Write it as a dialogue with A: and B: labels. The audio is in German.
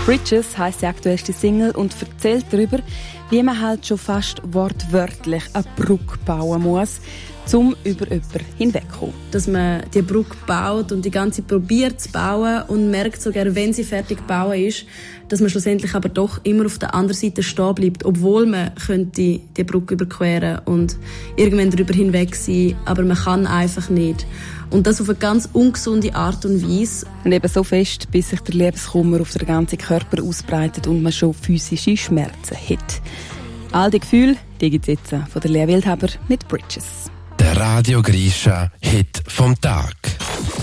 A: Bridges heisst die aktuellste Single und erzählt darüber, wie man halt schon fast wortwörtlich eine Brücke bauen muss, um über jemanden hinwegzukommen.
B: Dass man die Brücke baut und die ganze Zeit probiert zu bauen und merkt sogar, wenn sie fertig gebaut ist, dass man schlussendlich aber doch immer auf der anderen Seite stehen bleibt, obwohl man könnte die Brücke überqueren und irgendwann darüber hinweg sein, aber man kann einfach nicht. Und das auf eine ganz ungesunde Art und Weise.
A: Und eben so fest, bis sich der Liebeskummer auf den ganzen Körper ausbreitet und man schon physische Schmerzen hat. All die Gefühle, die gibt es jetzt von der Lea Wildhaber mit Bridges.
C: Der Radio Grisha Hit vom Tag.